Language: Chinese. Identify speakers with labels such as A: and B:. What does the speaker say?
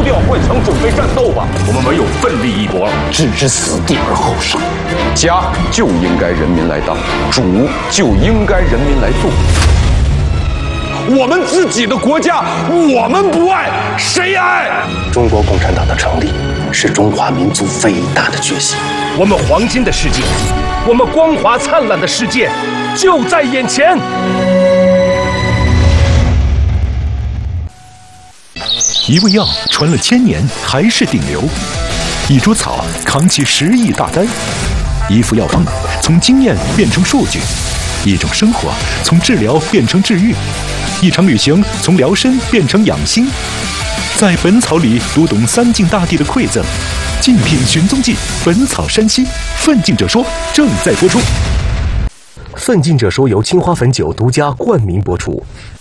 A: 调换枪，准备战斗吧！
B: 我们唯有奋力一搏，
C: 置之死地而后生。家就应该人民来当，主就应该人民来做。
A: 我们自己的国家，我们不爱，谁爱？
C: 中国共产党的成立，是中华民族伟大的决心。
D: 我们黄金的世界，我们光华灿烂的世界，就在眼前。
E: 一味药传了1000年还是顶流，一株草扛起10亿大单，一副药方从经验变成数据，一种生活从治疗变成治愈，一场旅行从疗身变成养心。在本草里读懂三晋大帝的馈赠，竞品寻踪记，本草山西，奋进者说正在播出。
D: 奋进者说由青花汾酒独家冠名播出。